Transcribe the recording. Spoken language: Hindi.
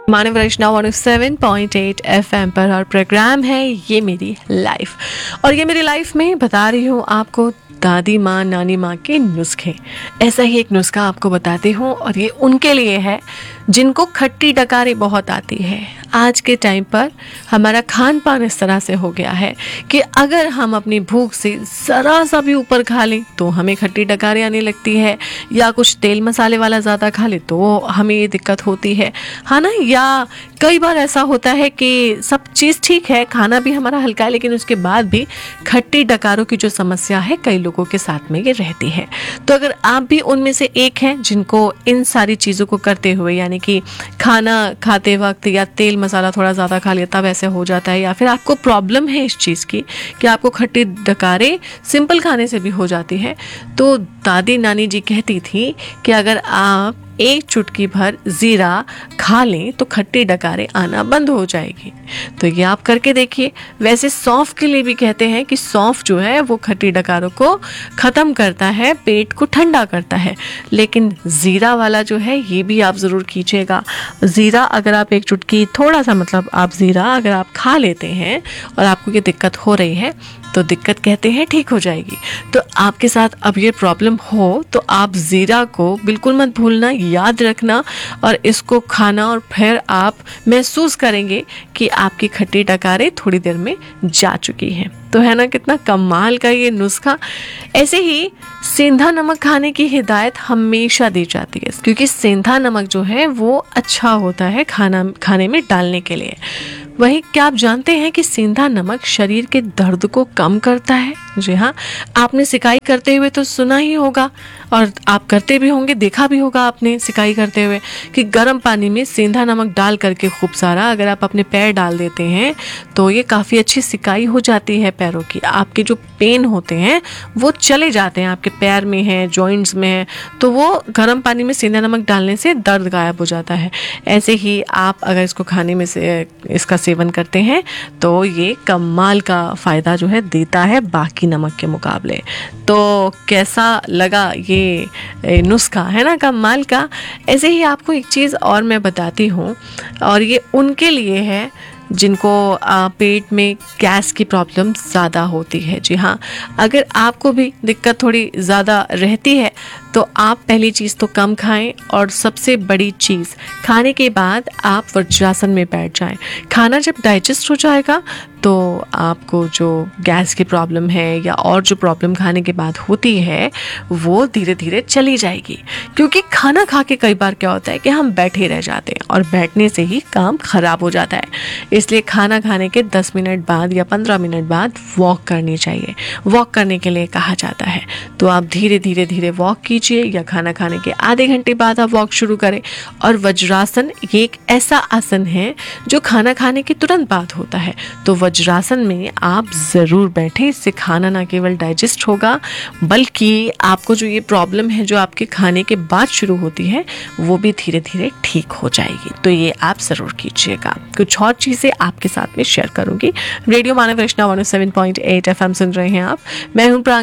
मानव वैष्णव 107.8 FM पर और प्रोग्राम है ये मेरी लाइफ। और ये मेरी लाइफ में बता रही हूँ आपको दादी माँ नानी माँ के नुस्खे। ऐसा ही एक नुस्खा आपको बताती हूँ और ये उनके लिए है जिनको खट्टी डकारी बहुत आती है। आज के टाइम पर हमारा खान पान इस तरह से हो गया है कि अगर हम अपनी भूख से ज़रा सा भी ऊपर खा लें तो हमें खट्टी डकारी आने लगती है, या कुछ तेल मसाले वाला ज़्यादा खा ले तो हमें ये दिक्कत होती है ना। या कई बार ऐसा होता है कि सब चीज़ ठीक है, खाना भी हमारा हल्का है, लेकिन उसके बाद भी खट्टी डकारों की जो समस्या है कई लोगों के साथ में ये रहती है। तो अगर आप भी उनमें से एक हैं जिनको इन सारी चीज़ों को करते हुए, यानी कि खाना खाते वक्त या तेल मसाला थोड़ा ज़्यादा खा लिया तब ऐसे हो जाता है, या फिर आपको प्रॉब्लम है इस चीज़ की कि आपको खट्टी डकारें सिंपल खाने से भी हो जाती है, तो दादी नानी जी कहती थी कि अगर आप एक चुटकी भर ज़ीरा खा लें तो खट्टी डकारें आना बंद हो जाएगी। तो ये आप करके देखिए। वैसे सौंफ के लिए भी कहते हैं कि सौंफ जो है वो खट्टी डकारों को ख़त्म करता है, पेट को ठंडा करता है, लेकिन ज़ीरा वाला जो है ये भी आप ज़रूर कीजिएगा। ज़ीरा अगर आप एक चुटकी थोड़ा सा मतलब आप ज़ीरा अगर आप खा लेते हैं और आपको ये दिक्कत हो रही है तो दिक्कत कहते हैं ठीक हो जाएगी। तो आपके साथ अब ये प्रॉब्लम हो तो आप ज़ीरा को बिल्कुल मत भूलना, याद रखना और इसको खाना, और फिर आप महसूस करेंगे कि आपकी खट्टी डकारें थोड़ी देर में जा चुकी हैं। तो है ना कितना कमाल का ये नुस्खा। ऐसे ही सेंधा नमक खाने की हिदायत हमेशा दी जाती है, क्योंकि सेंधा नमक जो है वो अच्छा होता है खाने में डालने के लिए। वहीं क्या आप जानते हैं कि सेंधा नमक शरीर के दर्द को कम करता है? जी हाँ, आपने सिकाई करते हुए तो सुना ही होगा, और आप करते भी होंगे, देखा भी होगा आपने सिकाई करते हुए कि गर्म पानी में सेंधा नमक डाल करके खूब सारा अगर आप अपने पैर डाल देते हैं तो ये काफ़ी अच्छी सिकाई हो जाती है पैरों की। आपके जो पेन होते हैं वो चले जाते हैं, आपके पैर में है, जॉइंट्स में है, तो वो गर्म पानी में सेंधा नमक डालने से दर्द गायब हो जाता है। ऐसे ही आप अगर इसको खाने में से इसका सेवन करते हैं तो ये कमाल का फ़ायदा जो है देता है बाकी नमक के मुकाबले। तो कैसा लगा ये नुस्खा, है ना कमाल का। ऐसे ही आपको एक चीज़ और मैं बताती हूँ, और ये उनके लिए है जिनको पेट में गैस की प्रॉब्लम ज़्यादा होती है। जी हाँ, अगर आपको भी दिक्कत थोड़ी ज़्यादा रहती है तो आप पहली चीज़ तो कम खाएं, और सबसे बड़ी चीज़ खाने के बाद आप वज्रासन में बैठ जाएं। खाना जब डाइजेस्ट हो जाएगा तो आपको जो गैस की प्रॉब्लम है या और जो प्रॉब्लम खाने के बाद होती है वो धीरे धीरे चली जाएगी। क्योंकि खाना खा के कई बार क्या होता है कि हम बैठे रह जाते हैं और बैठने से ही काम खराब हो जाता है। इसलिए खाना खाने के 10 मिनट बाद या 15 मिनट बाद वॉक करनी चाहिए। वॉक करने के लिए कहा जाता है, तो आप धीरे धीरे वॉक कीजिए, या खाना खाने के आधे घंटे बाद आप वॉक शुरू करें। और वज्रासन ये एक ऐसा आसन है जो खाना खाने के तुरंत बाद होता है, तो वज्रासन में आप ज़रूर बैठें। इससे खाना ना केवल डाइजेस्ट होगा बल्कि आपको जो ये प्रॉब्लम है जो आपके खाने के बाद शुरू होती है वो भी धीरे धीरे ठीक हो जाएगी। तो ये आप ज़रूर कीजिएगा। कुछ और चीज़ें आपके साथ में शेयर करूंगी। रेडियो मानव वैष्णव 107.8 FM सुन रहे हैं आप। मैं हूं